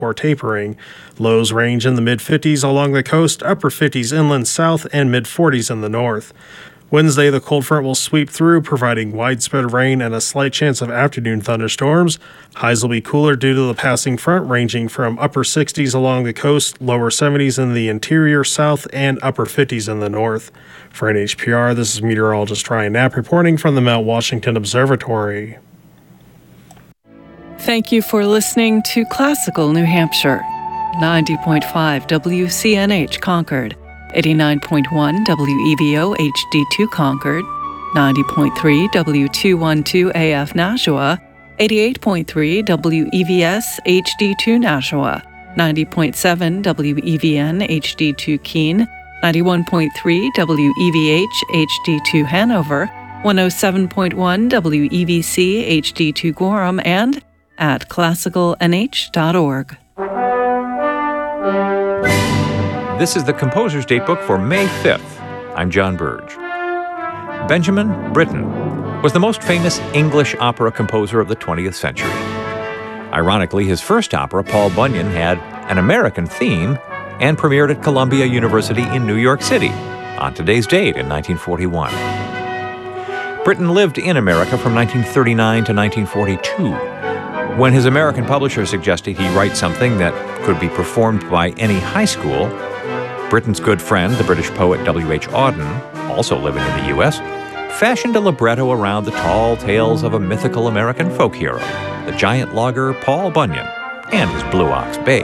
or tapering. Lows range in the mid-50s along the coast, upper 50s inland south, and mid-40s in the north. Wednesday, the cold front will sweep through, providing widespread rain and a slight chance of afternoon thunderstorms. Highs will be cooler due to the passing front, ranging from upper 60s along the coast, lower 70s in the interior south, and upper 50s in the north. For NHPR, this is meteorologist Ryan Knapp reporting from the Mount Washington Observatory. Thank you for listening to Classical New Hampshire. 90.5 WCNH Concord, 89.1 WEVO HD2 Concord, 90.3 W212 AF Nashua, 88.3 WEVS HD2 Nashua, 90.7 WEVN HD2 Keene, 91.3 WEVH HD2 Hanover, 107.1 WEVC HD2 Gorham, and at classicalnh.org. This is the Composer's Datebook for May 5th. I'm John Burge. Benjamin Britten was the most famous English opera composer of the 20th century. Ironically, his first opera, Paul Bunyan, had an American theme and premiered at Columbia University in New York City on today's date in 1941. Britten lived in America from 1939 to 1942. When his American publisher suggested he write something that could be performed by any high school, Britten's good friend, the British poet W.H. Auden, also living in the U.S., fashioned a libretto around the tall tales of a mythical American folk hero, the giant logger Paul Bunyan, and his Blue Ox Babe.